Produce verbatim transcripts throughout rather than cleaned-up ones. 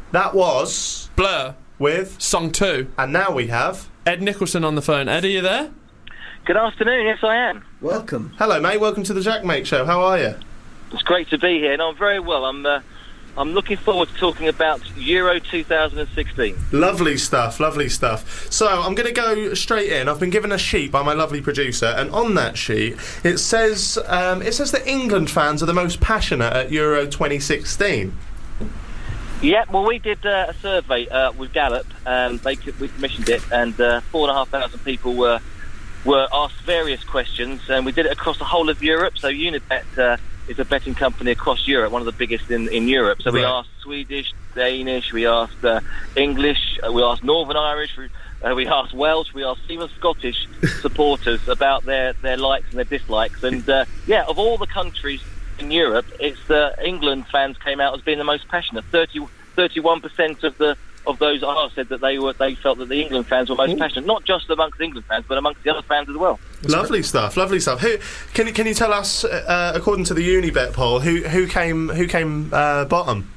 That was Blur with Song two. And now we have Ed Nicholson on the phone. Ed, are you there? Good afternoon, yes I am. Welcome. Hello mate, welcome to the Jack Mate Show. How are you? It's great to be here. No, I'm very well. I'm uh, I'm looking forward to talking about Euro two thousand sixteen. Lovely stuff, lovely stuff. So I'm going to go straight in. I've been given a sheet by my lovely producer, and on that sheet it says um, it says that England fans are the most passionate at Euro twenty sixteen. Yeah, well, we did uh, a survey uh, with Gallup, and they we commissioned it, and uh, four and a half thousand people were were asked various questions, and we did it across the whole of Europe. So Unibet uh, is a betting company across Europe, one of the biggest in, in Europe. So we Right. asked Swedish, Danish, we asked uh, English, uh, we asked Northern Irish, we, uh, we asked Welsh, we asked even Scottish supporters about their, their likes and their dislikes. And uh, yeah, of all the countries in Europe, it's uh, England fans came out as being the most passionate. thirty, thirty-one percent of the of those asked said that they were they felt that the England fans were most Ooh. passionate, not just amongst England fans, but amongst the other fans as well. Lovely stuff, lovely stuff. Who can you can you tell us, uh, according to the Unibet poll, who who came who came uh, bottom?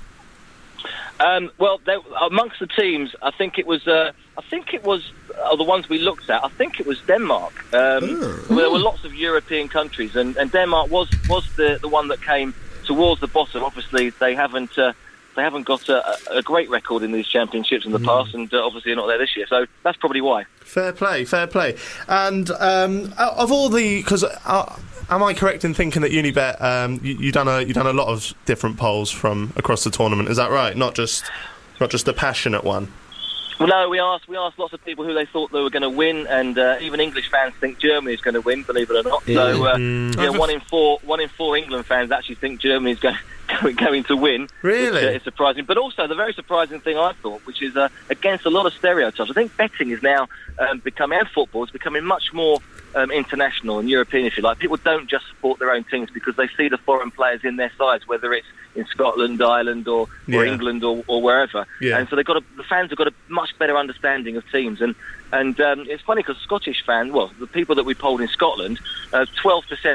Um, well, there, amongst the teams, I think it was. Uh, I think it was uh, the ones we looked at. I think it was Denmark. Um, well, there were lots of European countries, and, and Denmark was was the, the one that came towards the bottom. Obviously, they haven't uh, they haven't got a, a great record in these championships in the past, and uh, obviously they're not there this year. So that's probably why. Fair play, fair play. And um, of all the, because uh, am I correct in thinking that Unibet um, you, you done a you done a lot of different polls from across the tournament? Is that right? Not just not just the passionate one. Well, no, we asked we asked lots of people who they thought they were going to win, and uh, even English fans think Germany is going to win, believe it or not. Yeah. So, uh, Mm. yeah, one in four one in four England fans actually think Germany is going, going going to win. Really? Which, uh, is surprising. But also, the very surprising thing I thought, which is uh, against a lot of stereotypes. I think betting is now um, becoming, and football is becoming much more um, international and European, if you like. People don't just support their own teams because they see the foreign players in their sides, whether it's in Scotland, Ireland, or, or Yeah. England, or, or wherever. Yeah. And so they've got a, the fans have got a much better understanding of teams. And and um, it's funny because Scottish fans, well, the people that we polled in Scotland, uh, twelve percent